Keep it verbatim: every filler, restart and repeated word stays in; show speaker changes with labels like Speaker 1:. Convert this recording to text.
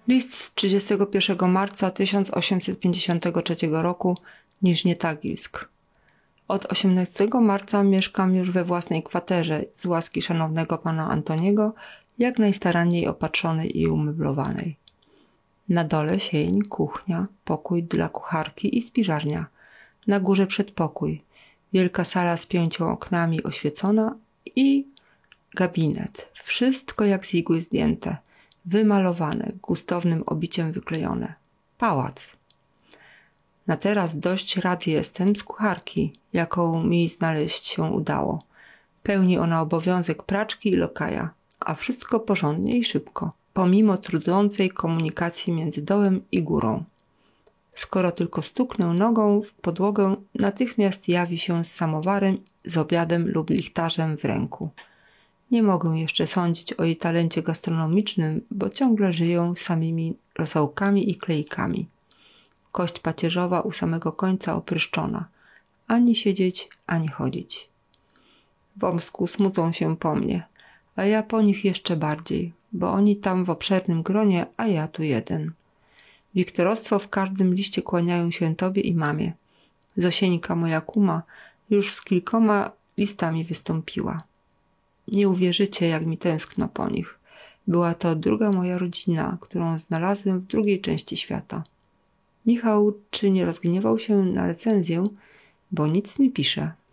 Speaker 1: List z trzydziestego pierwszego marca tysiąc osiemset pięćdziesiątego trzeciego roku, Niżnie Tagilsk. Od osiemnastego marca mieszkam już we własnej kwaterze z łaski szanownego pana Antoniego, jak najstaranniej opatrzonej i umeblowanej. Na dole sień, kuchnia, pokój dla kucharki i spiżarnia. Na górze przedpokój, wielka sala z pięcią oknami oświecona i gabinet. Wszystko jak z igły zdjęte, wymalowane, gustownym obiciem wyklejone. Pałac. Na teraz dość rad jestem z kucharki, jaką mi znaleźć się udało. Pełni ona obowiązek praczki i lokaja, a wszystko porządnie i szybko, pomimo trudzącej komunikacji między dołem i górą. Skoro tylko stuknę nogą w podłogę, natychmiast jawi się z samowarem, z obiadem lub lichtarzem w ręku. Nie mogę jeszcze sądzić o jej talencie gastronomicznym, bo ciągle żyją samymi rosołkami i klejkami. Kość pacierzowa u samego końca opryszczona. Ani siedzieć, ani chodzić. W Omsku smucą się po mnie, a ja po nich jeszcze bardziej, bo oni tam w obszernym gronie, a ja tu jeden. Wiktorostwo w każdym liście kłaniają się tobie i mamie. Zosieńka, moja kuma, już z kilkoma listami wystąpiła. Nie uwierzycie, jak mi tęskno po nich. Była to druga moja rodzina, którą znalazłem w drugiej części świata. Michał czy nie rozgniewał się na recenzję, bo nic nie pisze.